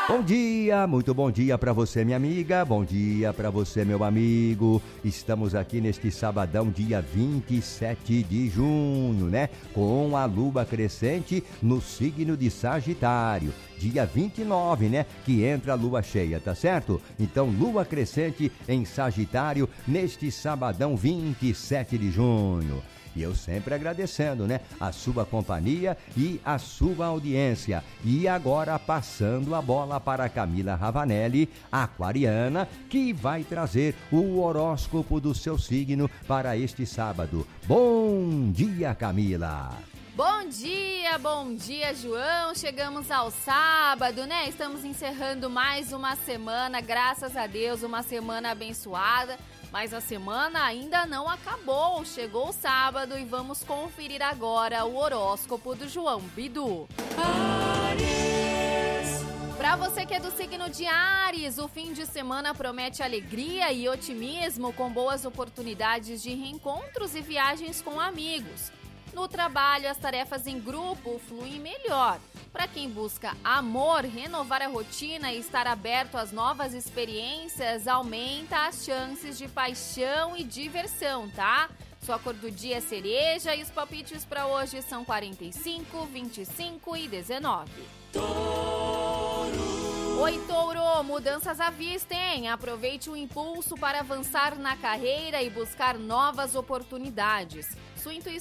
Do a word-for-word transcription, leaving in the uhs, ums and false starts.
Bom dia, muito bom dia para você, minha amiga, bom dia para você, meu amigo. Estamos aqui neste sabadão, dia vinte e sete de junho, né? Com a lua crescente no signo de Sagitário. Dia vinte e nove, né? Que entra a lua cheia, tá certo? Então, lua crescente em Sagitário neste sabadão, vinte e sete de junho. E eu sempre agradecendo, né? A sua companhia e a sua audiência. E agora passando a bola para Camila Ravanelli, aquariana, que vai trazer o horóscopo do seu signo para este sábado. Bom dia, Camila! Bom dia, bom dia, João. Chegamos ao sábado, né? Estamos encerrando mais uma semana, graças a Deus, uma semana abençoada. Mas a semana ainda não acabou. Chegou o sábado e vamos conferir agora o horóscopo do João Bidu. Para você que é do signo de Áries, o fim de semana promete alegria e otimismo com boas oportunidades de reencontros e viagens com amigos. No trabalho, as tarefas em grupo fluem melhor. Para quem busca amor, renovar a rotina e estar aberto às novas experiências aumenta as chances de paixão e diversão, tá? Sua cor do dia é cereja e os palpites para hoje são quarenta e cinco, vinte e cinco e dezenove. Touro! Oi, Touro! Mudanças à vista, hein? Aproveite o impulso para avançar na carreira e buscar novas oportunidades. Sua intuição